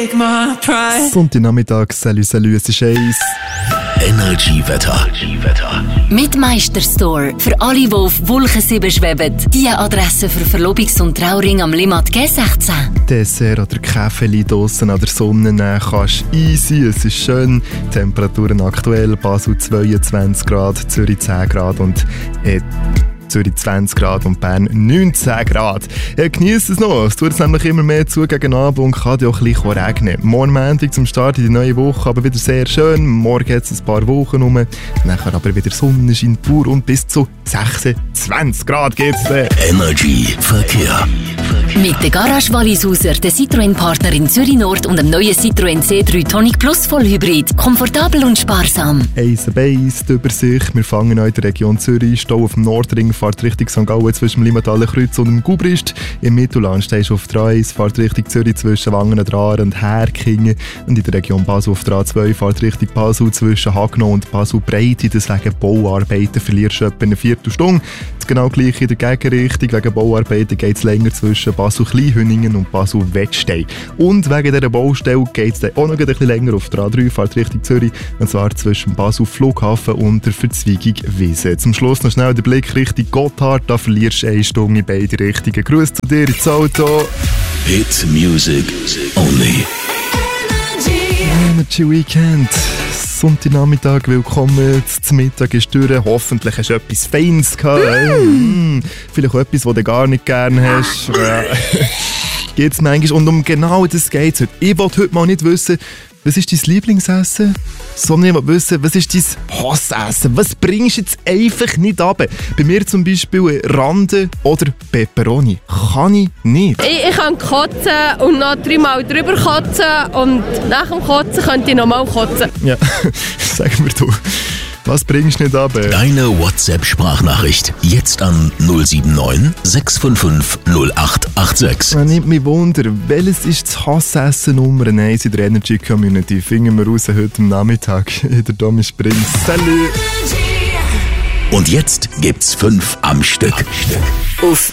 take my pride. Sonntagnachmittag, salut, es ist Ace. Energy-Wetter. Mit Meisterstore. Für alle, die auf Wolken 7 schweben. Die Adresse für Verlobungs- und Trauring am Limmat G16. Dessert oder Käfeli draussen an der Sonne nehmen kannst. Easy, es ist schön. Temperaturen aktuell, Basel 22 Grad, Zürich 10 Grad und Zürich 20 Grad und Bern 19 Grad. Genießt es noch. Es tut jetzt nämlich immer mehr zu gegen Abend und kann ja auch ein bisschen regnen. Morgen Montag zum Start in die neue Woche, aber wieder sehr schön. Morgen hat es ein paar Wochen rum. Nachher aber wieder Sonnenschein pur und bis zu 26 Grad geht's dann. Energy Verkehr. Mit der Garage Wallisauser, der Citroën-Partner in Zürich Nord und dem neuen Citroën C3 Tonic Plus Vollhybrid. Komfortabel und sparsam. Eis die Übersicht. Wir fangen an in der Region Zürich. Stau auf dem Nordring, fahrt Richtung St. Gallen zwischen dem Limmathaler Kreuz und dem Gubrist. Im Mittelland stehst du auf der A1, fahrt Richtung Zürich zwischen Wangen, Aare und Herkingen. Und in der Region Basel auf der A2 fahrt Richtung Basel zwischen Hagno und Basel-Breite. Deswegen Bauarbeiten verlierst du etwa eine Viertelstunde. Das genau gleich in der Gegenrichtung. Wegen Bauarbeiten geht es länger zwischen Basel-Kleinhüningen und Basel-Wettstein. Und wegen dieser Baustelle geht es dann auch noch ein bisschen länger auf der A3, fahrt Richtung Zürich. Und zwar zwischen Basel-Flughafen und der Verzweigung Wiese. Zum Schluss noch schnell der Blick Richtung Gotthard. Da verlierst du eine Stunde in beide Richtungen. Grüß zu dir ins Auto. Hit Music Only. Energy Weekend. Sonntagnachmittag, willkommen. Zum Mittag ist durch. Hoffentlich hast du etwas Feines gehabt. Vielleicht auch etwas, das du gar nicht gerne hast. Geht's manchmal. Und um genau das geht es heute. Ich wollte heute mal nicht wissen, was ist dein Lieblingsessen? Sondern ich will wissen, was ist dein Hassessen? Was bringst du jetzt einfach nicht runter? Bei mir zum Beispiel Rande oder Pepperoni. Kann ich nicht. Ich kann kotzen und noch 3-mal drüber kotzen und nach dem Kotzen könnte ich nochmal kotzen. Ja, sag mir du. Was bringst du nicht runter? Deine WhatsApp-Sprachnachricht jetzt an 079 655 0886. Man nimmt mich Wunder, welches ist das Hassessen Nummer 1 in der Energy Community? Finden wir raus heute am Nachmittag in der Domi Springs. Salut! Und jetzt gibt's 5 am Stück. Auf